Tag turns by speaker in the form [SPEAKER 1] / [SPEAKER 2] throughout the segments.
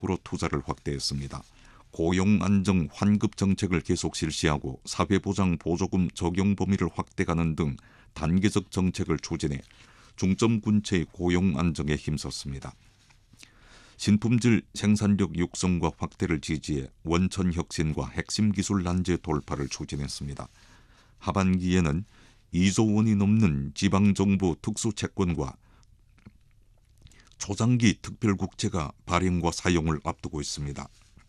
[SPEAKER 1] 으로 투자를 확대했습니다. 고용안정 환급 정책을 계속 실시하고 사회보장 보조금 적용 범위를 확대하는 등 단계적 정책을 추진해 중점군체의 고용안정에 힘썼습니다. 신품질 생산력 육성과 확대를 지지해 원천혁신과 핵심 기술 난제 돌파를 추진했습니다. 하반기에는 2조 원이 넘는 지방정부 특수채권과 초장기 특별국채가 발행과 사용을 앞두고 있습니다.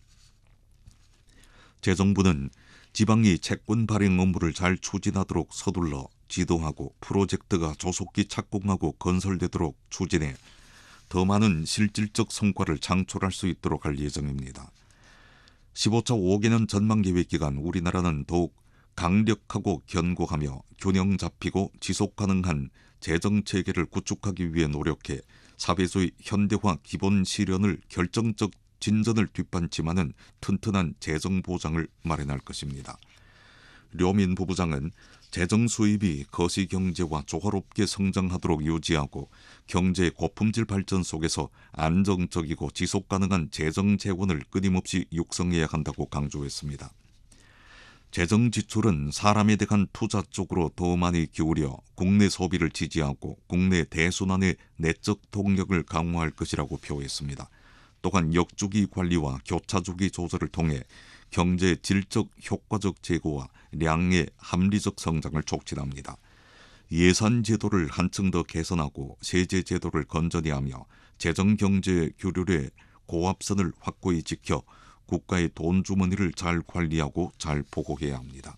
[SPEAKER 1] 재정부는 지방이 채권 발행 업무를 잘 추진하도록 서둘러 지도하고 프로젝트가 조속히 착공하고 건설되도록 추진해 더 많은 실질적 성과를 창출할 수 있도록 할 예정입니다. 15차 5개년 전망계획 기간 우리나라는 더욱 강력하고 견고하며 균형 잡히고 지속가능한 재정체계를 구축하기 위해 노력해 사회주의 현대화 기본 실현을 결정적 진전을 뒷받침하는 튼튼한 재정 보장을 마련할 것입니다. 료민 부부장은 재정 수입이 거시경제와 조화롭게 성장하도록 유지하고 경제의 고품질 발전 속에서 안정적이고 지속가능한 재정 재원을 끊임없이 육성해야 한다고 강조했습니다. 재정 지출은 사람에 대한 투자 쪽으로 더 많이 기울여 국내 소비를 지지하고 국내 대순환의 내적 동력을 강화할 것이라고 표했습니다. 또한 역주기 관리와 교차주기 조절을 통해 경제의 질적 효과적 제고와 량의 합리적 성장을 촉진합니다. 예산 제도를 한층 더 개선하고 세제 제도를 건전히 하며 재정 경제 규율의 고압선을 확고히 지켜 국가의 돈 주머니를 잘 관리하고 잘 보고해야 합니다.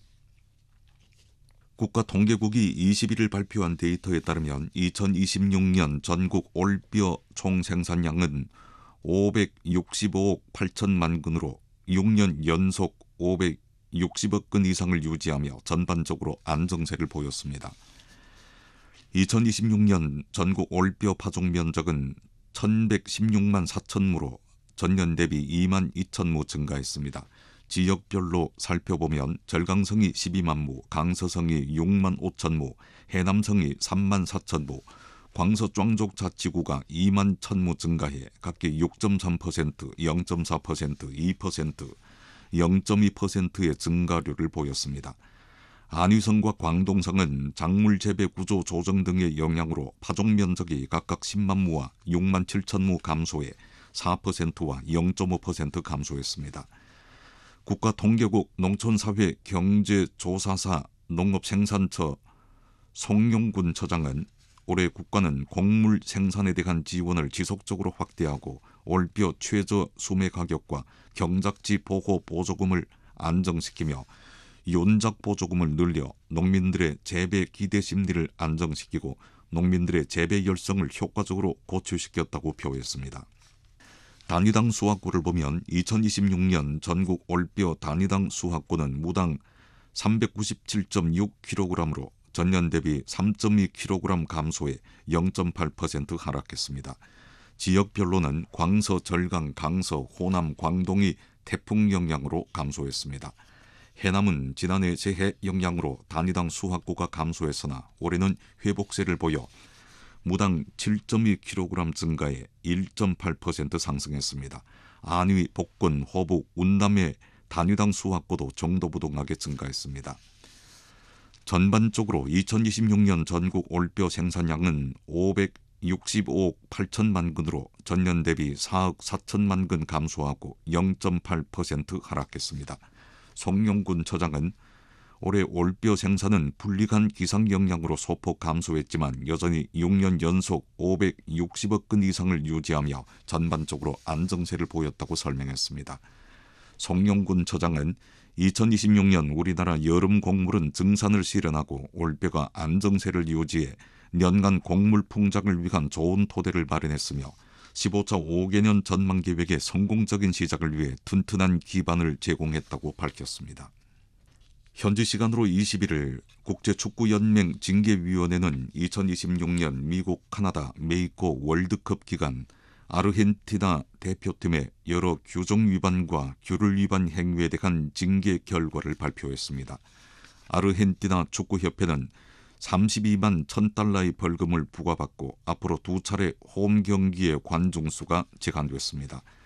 [SPEAKER 1] 국가통계국이 21일 발표한 데이터에 따르면 2026년 전국 올뼈 총생산량은 565억 8천만 근으로 6년 연속 560억 근 이상을 유지하며 전반적으로 안정세를 보였습니다. 2026년 전국 올뼈 파종 면적은 1116만 4천무로 전년 대비 2만 2천무 증가했습니다. 지역별로 살펴보면 절강성이 12만 무, 강서성이 6만 5천무, 해남성이 3만 4천무, 광서壮족 자치구가 2만 1천무 증가해 각기 6.3%, 0.4%, 2%, 0.2%의 증가율을 보였습니다. 안위성과 광동성은 작물 재배 구조 조정 등의 영향으로 파종 면적이 각각 10만 무와 6만 7천무 감소해 4%와 0.5% 감소했습니다. 국가통계국 농촌사회경제조사사 농업생산처 송용군 처장은 올해 국가는 곡물 생산에 대한 지원을 지속적으로 확대하고 올뼈 최저 수매 가격과 경작지 보호 보조금을 안정시키며 윤작 보조금을 늘려 농민들의 재배 기대 심리를 안정시키고 농민들의 재배 열성을 효과적으로 고취시켰다고 표했습니다. 단위당 수확고를 보면 2026년 전국 올뼈 단위당 수확고는 무당 397.6kg으로 전년 대비 3.2kg 감소해 0.8% 하락했습니다. 지역별로는 광서, 절강, 강서, 호남, 광동이 태풍 영향으로 감소했습니다. 해남은 지난해 재해 영향으로 단위당 수확고가 감소했으나 올해는 회복세를 보여 무당 7.2kg 증가해 1.8% 상승했습니다. 안위, 복권, 호북, 운남의 단위당 수확고도 정도부동하게 증가했습니다. 전반적으로 2026년 전국 올뼈 생산량은 565억 8천만 근으로 전년 대비 4억 4천만 근 감소하고 0.8% 하락했습니다. 송용군 처장은 올해 올뼈 생산은 불리한 기상 영향으로 소폭 감소했지만 여전히 6년 연속 560억 근 이상을 유지하며 전반적으로 안정세를 보였다고 설명했습니다. 송용군 처장은 2026년 우리나라 여름 곡물은 증산을 실현하고 올뼈가 안정세를 유지해 년간 곡물 풍작을 위한 좋은 토대를 마련했으며 15차 5개년 전망계획의 성공적인 시작을 위해 튼튼한 기반을 제공했다고 밝혔습니다. 현지 시간으로 21일 국제축구연맹 징계위원회는 2026년 미국, 카나다, 메xi코 월드컵 기간 아르헨티나 대표팀의 여러 규정 위반과 규율 위반 행위에 대한 징계 결과를 발표했습니다. 아르헨티나 축구협회는 32만 1,000달러의 벌금을 부과받고 앞으로 2차례 홈 경기의 관중수가 제한됐습니다.